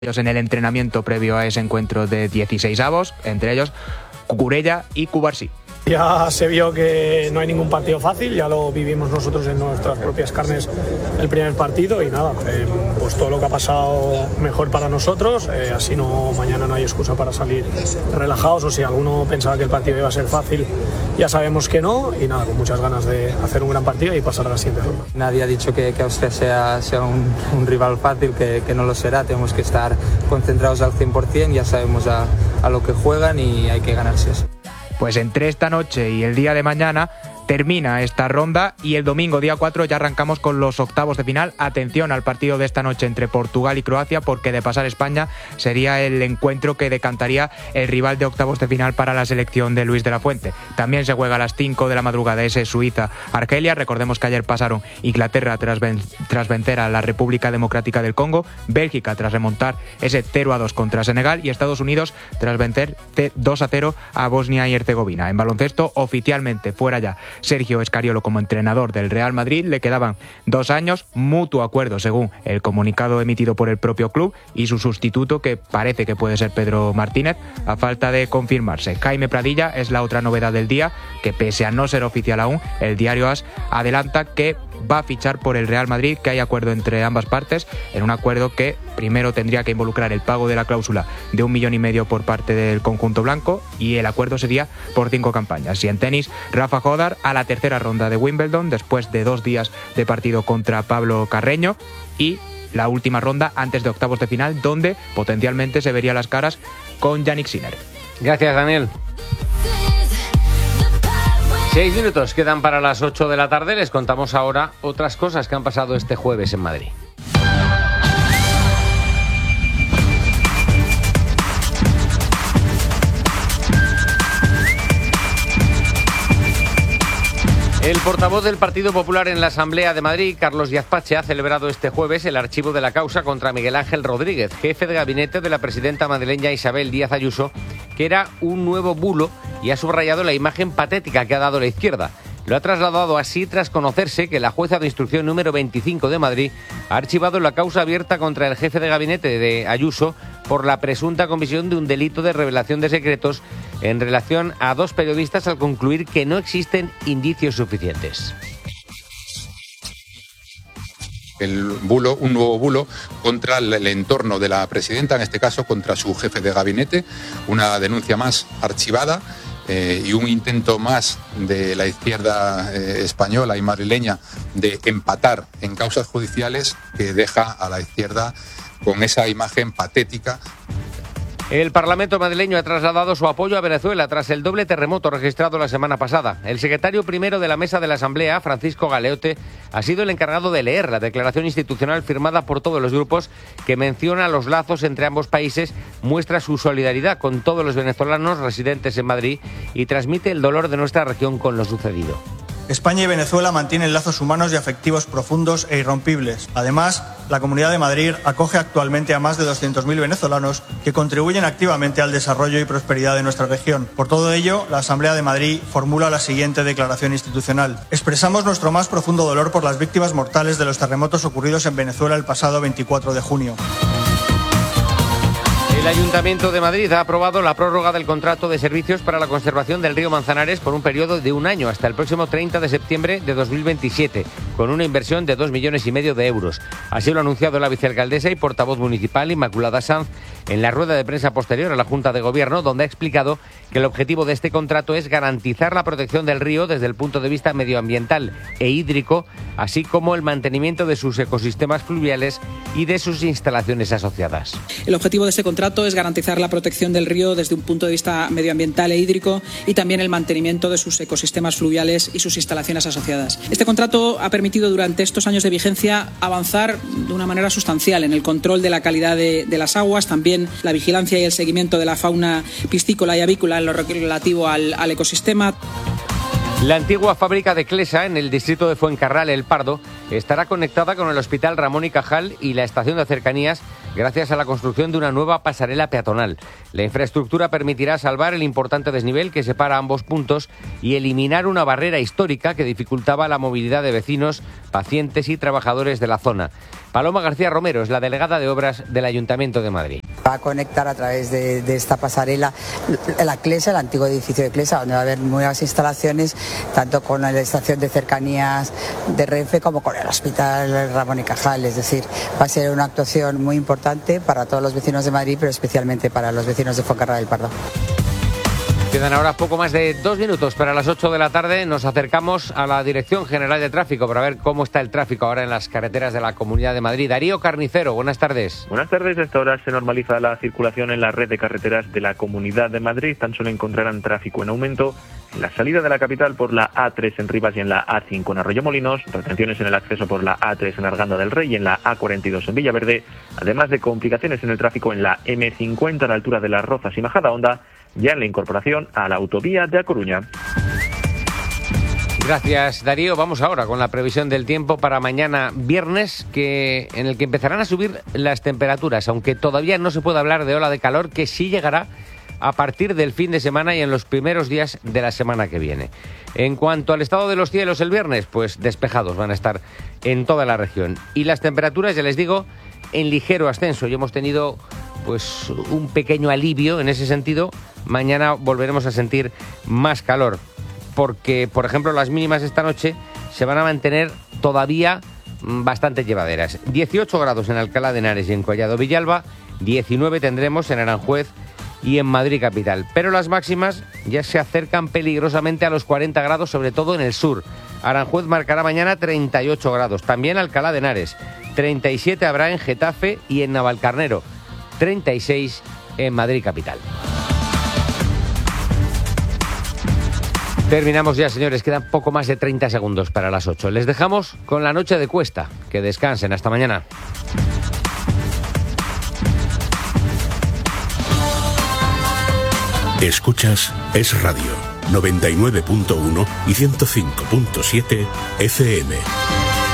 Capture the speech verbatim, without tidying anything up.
en el entrenamiento previo a ese encuentro de dieciseisavos, entre ellos Cucurella y Cubarsí. Ya se vio que no hay ningún partido fácil, ya lo vivimos nosotros en nuestras propias carnes el primer partido y nada, eh, pues todo lo que ha pasado mejor para nosotros, eh, así no mañana no hay excusa para salir relajados, o si alguno pensaba que el partido iba a ser fácil, ya sabemos que no y nada, con muchas ganas de hacer un gran partido y pasar a la siguiente ronda. Nadie ha dicho que, que usted sea, sea un, un rival fácil, que, que no lo será, tenemos que estar concentrados al cien por ciento, ya sabemos a, a lo que juegan y hay que ganarse eso. Pues entre esta noche y el día de mañana termina esta ronda y el domingo día cuatro ya arrancamos con los octavos de final. Atención al partido de esta noche entre Portugal y Croacia, porque de pasar España sería el encuentro que decantaría el rival de octavos de final para la selección de Luis de la Fuente. También se juega a las cinco de la madrugada ese Suiza-Argelia. Recordemos que ayer pasaron Inglaterra tras, ven- tras vencer a la República Democrática del Congo, Bélgica tras remontar ese cero a dos contra Senegal y Estados Unidos tras vencer dos a cero a Bosnia y Herzegovina. En baloncesto, oficialmente fuera ya Sergio Escariolo como entrenador del Real Madrid, le quedaban dos años, mutuo acuerdo según el comunicado emitido por el propio club, y su sustituto, que parece que puede ser Pedro Martínez, a falta de confirmarse. Jaime Pradilla es la otra novedad del día, que pese a no ser oficial aún, el diario AS adelanta que va a fichar por el Real Madrid, que hay acuerdo entre ambas partes, en un acuerdo que primero tendría que involucrar el pago de la cláusula de un millón y medio por parte del conjunto blanco, y el acuerdo sería por cinco campañas. Y en tenis, Rafa Jodar a la tercera ronda de Wimbledon, después de dos días de partido contra Pablo Carreño, y la última ronda antes de octavos de final, donde potencialmente se vería las caras con Jannik Sinner. Gracias, Daniel. Seis minutos quedan para las ocho de la tarde. Les contamos ahora otras cosas que han pasado este jueves en Madrid. El portavoz del Partido Popular en la Asamblea de Madrid, Carlos Díaz Pache, ha celebrado este jueves el archivo de la causa contra Miguel Ángel Rodríguez, jefe de gabinete de la presidenta madrileña Isabel Díaz Ayuso, que era un nuevo bulo, y ha subrayado la imagen patética que ha dado la izquierda. Lo ha trasladado así tras conocerse que la jueza de instrucción número veinticinco de Madrid ha archivado la causa abierta contra el jefe de gabinete de Ayuso por la presunta comisión de un delito de revelación de secretos en relación a dos periodistas, al concluir que no existen indicios suficientes. El bulo, un nuevo bulo contra el entorno de la presidenta, en este caso contra su jefe de gabinete, una denuncia más archivada eh, y un intento más de la izquierda eh, española y madrileña de empatar en causas judiciales, que deja a la izquierda con esa imagen patética. El Parlamento madrileño ha trasladado su apoyo a Venezuela tras el doble terremoto registrado la semana pasada. El secretario primero de la mesa de la Asamblea, Francisco Galeote, ha sido el encargado de leer la declaración institucional firmada por todos los grupos, que menciona los lazos entre ambos países, muestra su solidaridad con todos los venezolanos residentes en Madrid y transmite el dolor de nuestra región con lo sucedido. España y Venezuela mantienen lazos humanos y afectivos profundos e irrompibles. Además, la Comunidad de Madrid acoge actualmente a más de doscientos mil venezolanos que contribuyen activamente al desarrollo y prosperidad de nuestra región. Por todo ello, la Asamblea de Madrid formula la siguiente declaración institucional. Expresamos nuestro más profundo dolor por las víctimas mortales de los terremotos ocurridos en Venezuela el pasado veinticuatro de junio. El Ayuntamiento de Madrid ha aprobado la prórroga del contrato de servicios para la conservación del río Manzanares por un periodo de un año, hasta el próximo treinta de septiembre de dos mil veintisiete, con una inversión de dos millones y medio de euros. Así lo ha anunciado la vicealcaldesa y portavoz municipal Inmaculada Sanz en la rueda de prensa posterior a la Junta de Gobierno, donde ha explicado que el objetivo de este contrato es garantizar la protección del río desde el punto de vista medioambiental e hídrico, así como el mantenimiento de sus ecosistemas fluviales y de sus instalaciones asociadas. El objetivo de este contrato es garantizar la protección del río desde un punto de vista medioambiental e hídrico y también el mantenimiento de sus ecosistemas fluviales y sus instalaciones asociadas. Este contrato ha permitido durante estos años de vigencia avanzar de una manera sustancial en el control de la calidad de, de las aguas, también la vigilancia y el seguimiento de la fauna piscícola y avícola en lo relativo al, al ecosistema. La antigua fábrica de Clesa, en el distrito de Fuencarral, El Pardo, estará conectada con el Hospital Ramón y Cajal y la estación de cercanías gracias a la construcción de una nueva pasarela peatonal. La infraestructura permitirá salvar el importante desnivel que separa ambos puntos y eliminar una barrera histórica que dificultaba la movilidad de vecinos, pacientes y trabajadores de la zona. Paloma García Romero es la delegada de Obras del Ayuntamiento de Madrid. Va a conectar a través de, de esta pasarela la Clesa, el antiguo edificio de Clesa, donde va a haber nuevas instalaciones, tanto con la estación de cercanías de Renfe como con el Hospital Ramón y Cajal. Es decir, va a ser una actuación muy importante para todos los vecinos de Madrid, pero especialmente para los vecinos de Fuencarral del Pardo. Quedan ahora poco más de dos minutos para las ocho de la tarde. Nos acercamos a la Dirección General de Tráfico para ver cómo está el tráfico ahora en las carreteras de la Comunidad de Madrid. Darío Carnicero, buenas tardes. Buenas tardes. A esta hora se normaliza la circulación en la red de carreteras de la Comunidad de Madrid. Tan solo encontrarán tráfico en aumento en la salida de la capital por la A tres en Rivas y en la A cinco en Arroyomolinos, retenciones en el acceso por la A tres en Arganda del Rey y en la A cuarenta y dos en Villaverde, además de complicaciones en el tráfico en la eme cincuenta a la altura de Las Rozas y Majadahonda, ya en la incorporación a la autovía de A Coruña. Gracias, Darío. Vamos ahora con la previsión del tiempo para mañana viernes, que en el que empezarán a subir las temperaturas, aunque todavía no se puede hablar de ola de calor, que sí llegará a partir del fin de semana y en los primeros días de la semana que viene. En cuanto al estado de los cielos el viernes, pues despejados van a estar en toda la región. Y las temperaturas, ya les digo, en ligero ascenso. Y hemos tenido pues un pequeño alivio en ese sentido. Mañana volveremos a sentir más calor, porque, por ejemplo, las mínimas esta noche se van a mantener todavía bastante llevaderas. dieciocho grados en Alcalá de Henares y en Collado Villalba, diecinueve tendremos en Aranjuez y en Madrid capital. Pero las máximas ya se acercan peligrosamente a los cuarenta grados, sobre todo en el sur. Aranjuez marcará mañana treinta y ocho grados, también Alcalá de Henares. treinta y siete habrá en Getafe y en Navalcarnero. treinta y seis en Madrid capital. Terminamos ya, señores. Quedan poco más de treinta segundos para las ocho. Les dejamos con la noche de Cuesta. Que descansen. Hasta mañana. Escuchas Es Radio, noventa y nueve punto uno y ciento cinco punto siete F M.